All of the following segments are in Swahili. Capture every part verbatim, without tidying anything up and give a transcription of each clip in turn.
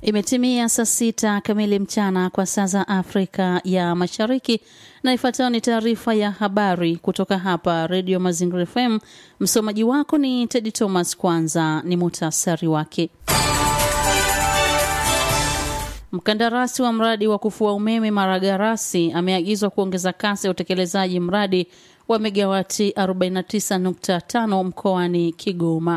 Imetimia saa sita kamili mchana kwa saa za Afrika ya Mashariki, na ifuatayo ni taarifa ya habari kutoka hapa Radio Mazingira F M. Msomaji wako ni Teddy Thomas. Kwanza ni muhtasari wake. Mkandarasi wa mradi wa kufua umeme Maragarasi ameagizwa kuongeza kasi ya utekelezaji mradi wa megawati arobaini na tisa nukta tano mkoani Kigoma.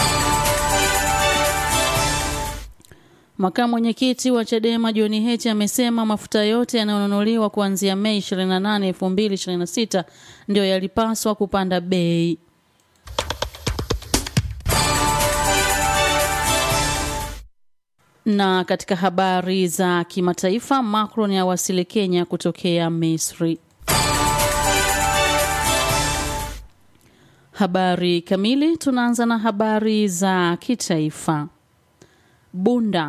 Makamu mwenyekiti wa Chadema John Heche amesema mafuta yote yanayonunuliwa kuanzia Mei ishirini na nane elfu mbili ishirini na sita ndio yalipaswa kupanda bei. Na katika habari za kimataifa, Macron awasili Kenya kutokea Misri. Habari kamili, tunaanza na habari za kitaifa. Bunda.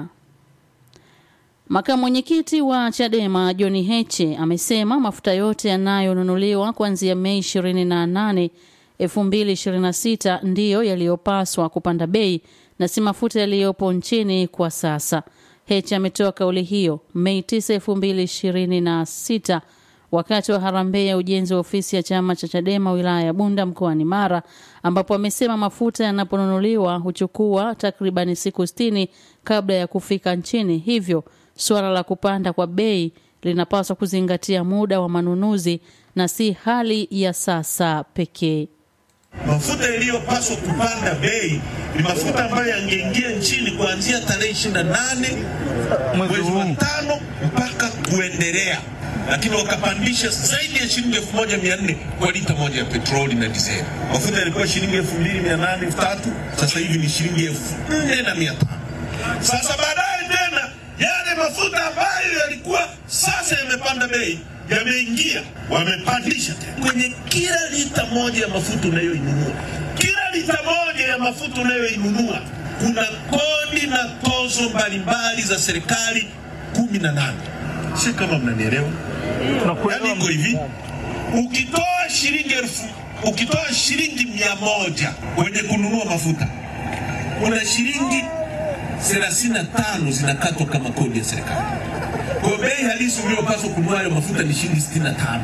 Makamu mwenyekiti wa Chadema John Heche amesema mafuta yote yanayonunuliwa kuanzia Mei ishirini na nane elfu mbili ishirini na sita ndiyo yaliyopaswa kupanda bei na si mafuta yaliyopo nchini kwa sasa. Heche ametoa kauli hiyo Mei tisa elfu mbili ishirini na sita wakati wa harambee ya ujenzi wa ofisi ya chama cha Chadema wilaya ya Bunda mkoani Mara, ambapo amesema mafuta yanaponunuliwa huchukua takribani siku sitini kabla ya kufika nchini. Hivyo suala la kupanda kwa bei linapaswa kuzingatia muda wa manunuzi na si hali ya sasa pekee. Mafuta yaliyopaswa kupanda bei ni mafuta ambayo yangeingia nchini kuanzia tarehe ishirini na nane mwezi wa tano mpaka kuendelea, lakini wakapandisha zaidi ya shilingi elfu moja mia nne kwa lita moja ya petroli na dizeli. Mafuta yalikuwa shilingi elfu mbili mia nane elfu tatu, sasa hivi ni shilingi elfu nne na mia tano. Sasa baadaye tena yale mafuta ambayo yalikuwa sasa yamepanda bei yameingia, wamepandisha tena. Kwenye kila lita moja ya mafuta unayoinunua, kila lita moja ya mafuta unayoinunua kuna kodi na tozo mbalimbali za serikali kumi na nane. Si kama mnanielewa? Yaani iko hivi, ukitoa shilingi elfu, ukitoa shilingi mia moja kwenye kununua mafuta, kuna shilingi thelathini na tano zinakatwa kama kodi ya serikali. Kwa bei halisi unayopaswa kununua mafuta ni shilingi sitini na tano.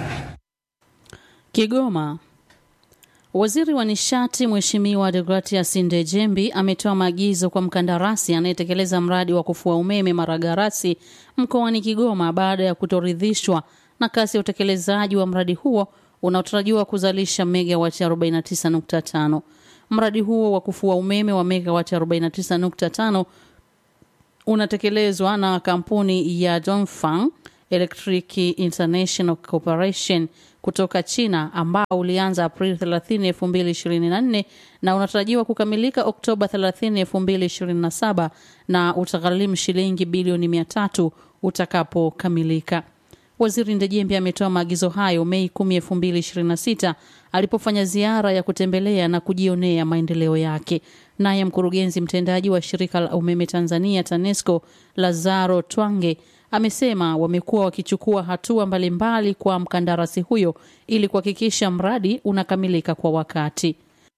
Kigoma. Waziri wa Nishati Mheshimiwa Deogratias Ndejembi ametoa maagizo kwa mkandarasi anayetekeleza mradi wa kufua umeme Maragarasi mkoani Kigoma baada ya kutoridhishwa na kasi ya utekelezaji wa mradi huo unaotarajiwa kuzalisha megawati arobaini na tisa nukta tano. Mradi huo wa kufua umeme wa megawati arobaini na tisa nukta tano unatekelezwa na kampuni ya Dongfang Electric International Corporation kutoka China, ambao ulianza Aprili thelathini elfu mbili ishirini na nne na unatarajiwa kukamilika Oktoba thelathini elfu mbili ishirini na saba na utagharimu shilingi bilioni mia tatu utakapokamilika. Waziri Ndejembi ametoa maagizo hayo Mei kumi elfu mbili ishirini na sita alipofanya ziara ya kutembelea na kujionea maendeleo yake. Naye mkurugenzi mtendaji wa shirika la umeme Tanzania TANESCO Lazaro Twange amesema wamekuwa wakichukua hatua mbalimbali kwa mkandarasi huyo ili kuhakikisha mradi unakamilika kwa wakati.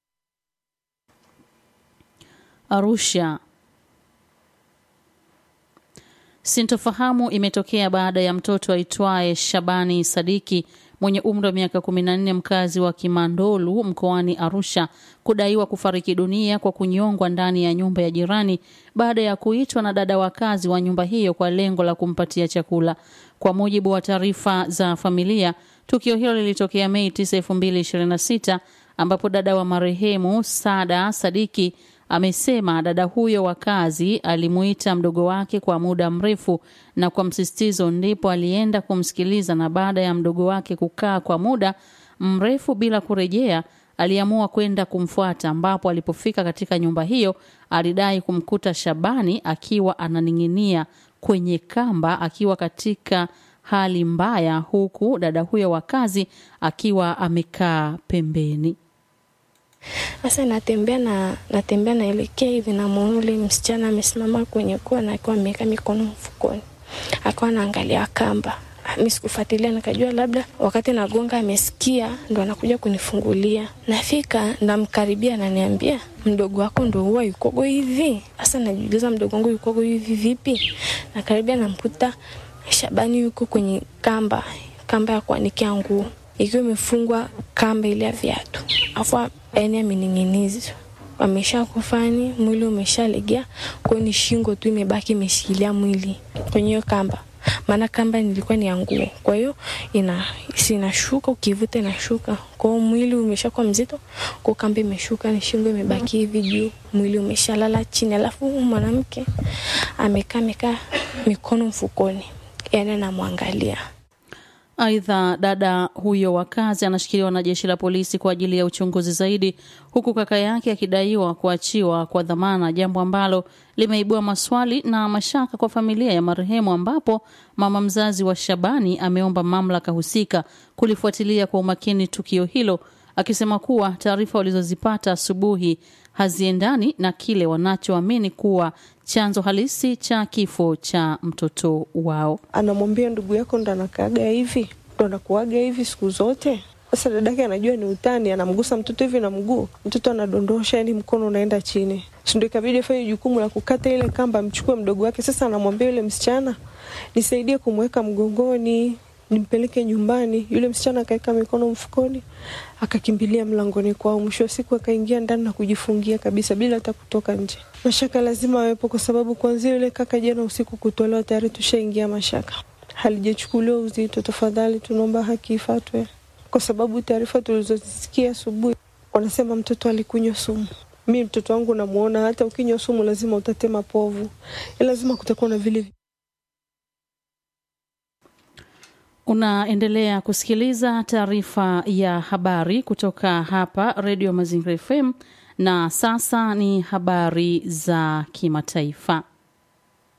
Arusha. Sintofahamu imetokea baada ya mtoto aitwaye Shabani Sadiki mwenye umri wa miaka kumi na nne mkazi wa Kimandolu mkoani Arusha kudaiwa kufariki dunia kwa kunyongwa ndani ya nyumba ya jirani baada ya kuitwa na dada wakazi wa nyumba hiyo kwa lengo la kumpatia chakula. Kwa mujibu wa taarifa za familia, tukio hilo lilitokea Mei tisa elfu mbili ishirini na sita ambapo dada wa marehemu Sada Sadiki amesema dada huyo wa kazi alimuita mdogo wake kwa muda mrefu na kwa msisitizo ndipo alienda kumsikiliza, na baada ya mdogo wake kukaa kwa muda mrefu bila kurejea aliamua kwenda kumfuata, ambapo alipofika katika nyumba hiyo alidai kumkuta Shabani akiwa ananing'inia kwenye kamba akiwa katika hali mbaya, huku dada huyo wa kazi akiwa amekaa pembeni. Sasa natembea na natembea naelekea hivi na muone msichana amesimama kwenye kona akiwa ameweka mikono mfukoni. Akawa anaangalia kamba. Mimi sikufuatilia, nikajua labda wakati nagonga amesikia ndo anakuja kunifungulia. Nafika ndamkaribia ananiambia, mdogo wako ndo huwa yukogo hivi. Sasa najiuliza mdogo wangu yukogo hivi vipi? na karibia namkuta Shabani yuko kwenye kamba, kamba ya kuanikia nguo. Ikiwa imefungwa kamba ile ya viatu. Afu yani amening'inizwa. Amesha kufani, mwili umeshalegea, kwa ni shingo tu imebaki imeshikilia mwili kwenye hiyo kamba. Maana kamba nilikuwa ni ya nguo. Kwa hiyo ina sinashuka, ukivuta inashuka. Kwa hiyo mwili umeshakuwa mzito, kwa kamba imeshuka, ni shingo imebaki hivi juu, mwili umeshalala chini. Alafu mwanamke amekaa amekaa mikono mfukoni. Yani anamwangalia. Aidha, dada huyo wa kazi anashikiliwa na jeshi la polisi kwa ajili ya uchunguzi zaidi, huku kaka yake akidaiwa kuachiwa kwa dhamana, jambo ambalo limeibua maswali na mashaka kwa familia ya marehemu, ambapo mama mzazi wa Shabani ameomba mamlaka husika kulifuatilia kwa umakini tukio hilo, akisema kuwa taarifa walizozipata asubuhi haziendani na kile wanachoamini kuwa chanzo halisi cha kifo cha mtoto wao. Anamwambia ndugu yako ndo anakaaga hivi, ndo anakuaga hivi siku zote. Sasa dadake anajua ni utani, anamgusa mtoto hivi na mguu, mtoto anadondosha, yani mkono unaenda chini. Ndio ikabidi afanye jukumu la kukata ile kamba, mchukue mdogo wake. Sasa anamwambia yule msichana, nisaidie kumweka mgongoni, nimpeleke nyumbani. Yule msichana akaeka mikono mfukoni, akakimbilia mlangoni kwao. Mwisho wa siku akaingia ndani na kujifungia kabisa bila hata kutoka nje. Mashaka lazima awepo kwa sababu kuanzia yule kaka jana usiku kutolewa tayari tushaingia mashaka. Halijachukuliwa uzito, tafadhali tunaomba haki ifuatwe. Kwa sababu taarifa tulizosikia asubuhi wanasema mtoto alikunywa sumu. Mimi mtoto wangu namuona hata ukinywa sumu lazima utatema povu. Lazima kutakuwa na vile. Unaendelea kusikiliza taarifa ya habari kutoka hapa Radio Mazingira F M, na sasa ni habari za kimataifa.